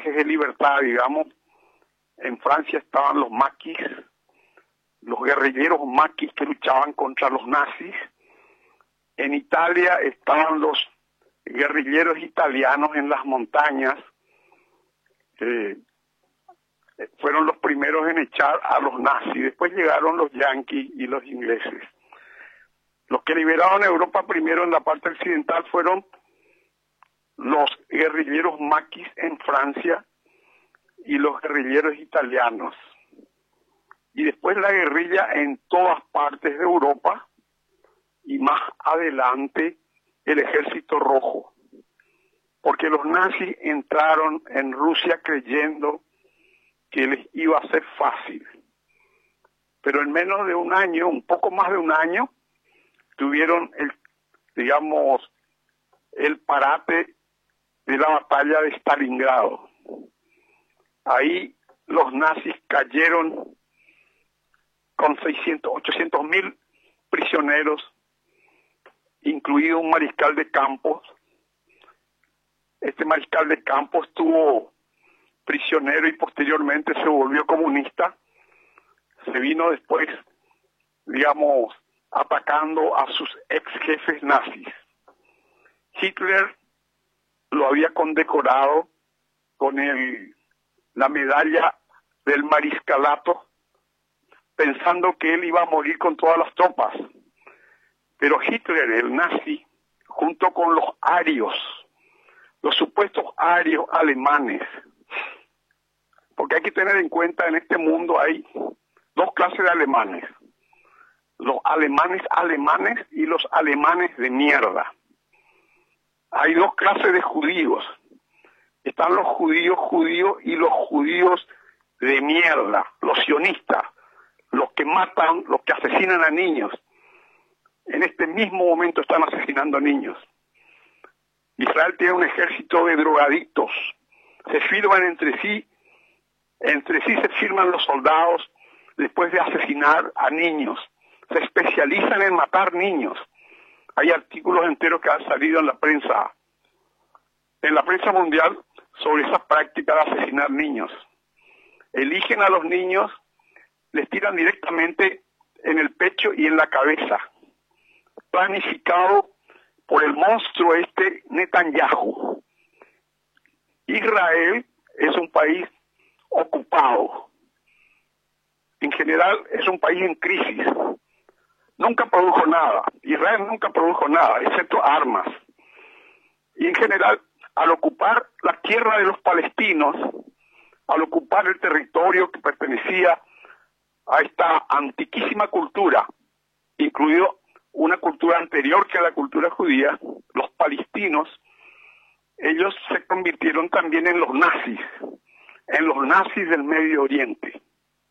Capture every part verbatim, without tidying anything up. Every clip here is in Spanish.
personajes de libertad, digamos. En Francia estaban los maquis, los guerrilleros maquis que luchaban contra los nazis. En Italia estaban los guerrilleros italianos en las montañas, eh, fueron los primeros en echar a los nazis. Después llegaron los yanquis y los ingleses. Los que liberaron Europa primero en la parte occidental fueron los guerrilleros maquis en Francia y los guerrilleros italianos. Y después la guerrilla en todas partes de Europa y más adelante el Ejército Rojo. Porque los nazis entraron en Rusia creyendo que les iba a ser fácil. Pero en menos de un año, un poco más de un año, tuvieron el, digamos, el parate de la batalla de Stalingrado. Ahí los nazis cayeron con seiscientos, ochocientos mil prisioneros, incluido un mariscal de campos. Este mariscal de campos estuvo prisionero y posteriormente se volvió comunista. Se vino después, digamos, atacando a sus ex jefes nazis. Hitler lo había condecorado con el, la medalla del mariscalato, pensando que él iba a morir con todas las tropas. Pero Hitler, el nazi, junto con los arios, los supuestos arios alemanes, porque hay que tener en cuenta, en este mundo hay dos clases de alemanes, los alemanes alemanes y los alemanes de mierda. Hay dos clases de judíos, están los judíos judíos y los judíos de mierda, los sionistas, los que matan, los que asesinan a niños. En este mismo momento están asesinando a niños. Israel tiene un ejército de drogadictos, se firman entre sí, entre sí se firman los soldados después de asesinar a niños, se especializan en matar niños. Hay artículos enteros que han salido en la prensa, en la prensa mundial, sobre esa práctica de asesinar niños. Eligen a los niños, les tiran directamente en el pecho y en la cabeza, planificado por el monstruo este Netanyahu. Israel es un país ocupado. En general es un país en crisis. Nunca produjo nada. Israel nunca produjo nada, excepto armas. Y en general, al ocupar la tierra de los palestinos, al ocupar el territorio que pertenecía a esta antiquísima cultura, incluido una cultura anterior que a la cultura judía, los palestinos, ellos se convirtieron también en los nazis, en los nazis del Medio Oriente.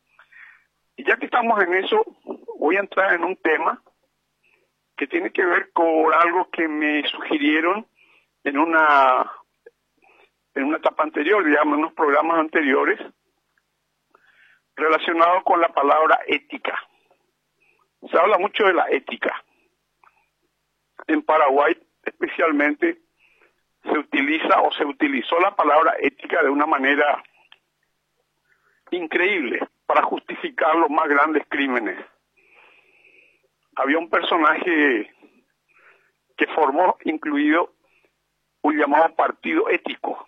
Y ya que estamos en eso, voy a entrar en un tema que tiene que ver con algo que me sugirieron en una, en una etapa anterior, digamos, en unos programas anteriores, relacionado con la palabra ética. Se habla mucho de la ética. En Paraguay, especialmente, se utiliza o se utilizó la palabra ética de una manera increíble para justificar los más grandes crímenes. Había un personaje que formó, incluido, un llamado partido ético.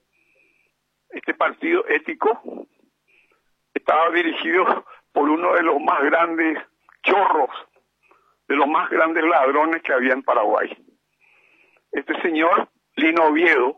Este partido ético estaba dirigido por uno de los más grandes chorros, de los más grandes ladrones que había en Paraguay. Este señor, Lino Oviedo,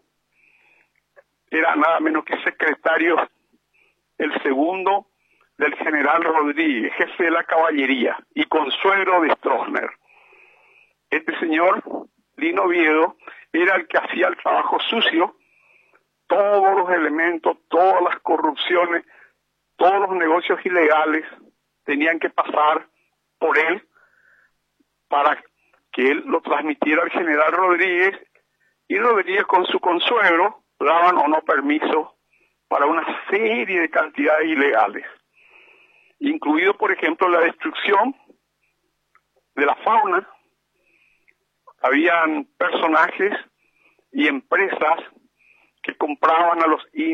era nada menos que secretario, el segundo del general Rodríguez, jefe de la caballería, y consuegro de Stroessner. Este señor, Lino Oviedo, era el que hacía el trabajo sucio, todos los elementos, todas las corrupciones, todos los negocios ilegales tenían que pasar por él para que él lo transmitiera al general Rodríguez, y Rodríguez con su consuegro daban o no permiso para una serie de cantidades ilegales, incluido, por ejemplo, la destrucción de la fauna. Habían personajes y empresas que compraban a los